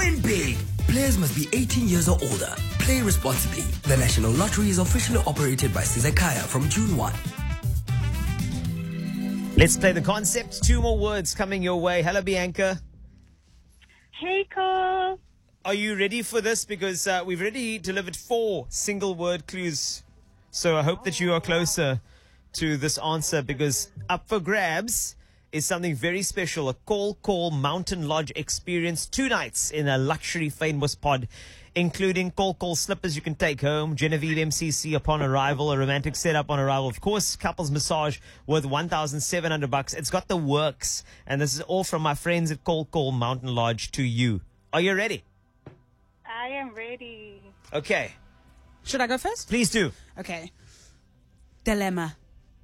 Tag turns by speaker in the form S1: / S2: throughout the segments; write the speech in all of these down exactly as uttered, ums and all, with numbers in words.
S1: Win big! Players must be eighteen years or older. Play responsibly. The National Lottery is officially operated by Sizakaya from June first.
S2: Let's play the concept. Two more words coming your way. Hello, Bianca.
S3: Hey, Cole.
S2: Are you ready for this? Because uh, we've already delivered four single word clues. So I hope that you are closer to this answer, because up for grabs is something very special. A Call Call Mountain Lodge experience. Two nights in a luxury famous pod, including Call Call slippers you can take home, Genevieve M C C upon arrival, a romantic setup on arrival, of course, couples massage worth one thousand seven hundred bucks. It's got the works. And this is all from my friends at Call Call Mountain Lodge to you. Are you ready?
S3: I am ready.
S2: Okay.
S4: Should I go first?
S2: Please do.
S4: Okay. Dilemma.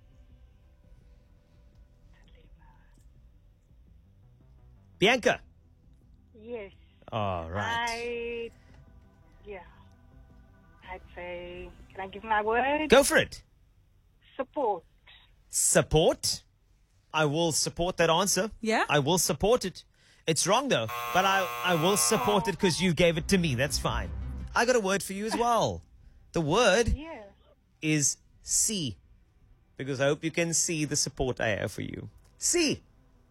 S2: Bianca.
S3: Yes.
S2: All right.
S3: I, yeah. I'd say, can I give my word?
S2: Go for it.
S3: Support.
S2: Support. I will support that answer.
S4: Yeah?
S2: I will support it. It's wrong, though, but I, I will support it because you gave it to me. That's fine. I got a word for you as well. The word
S3: Yeah.
S2: is see, because I hope you can see the support I have for you. See.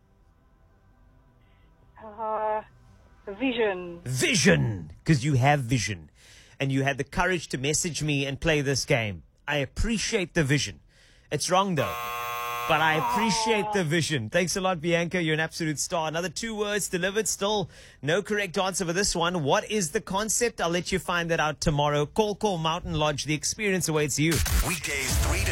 S3: Uh, vision.
S2: Vision, because you have vision. And you had the courage to message me and play this game. I appreciate the vision. It's wrong, though, but I appreciate the vision. Thanks a lot, Bianca. You're an absolute star. Another two words delivered. Still no correct answer for this one. What is the concept? I'll let you find that out tomorrow. Call Call Mountain Lodge. The experience awaits you.
S1: Weekdays three to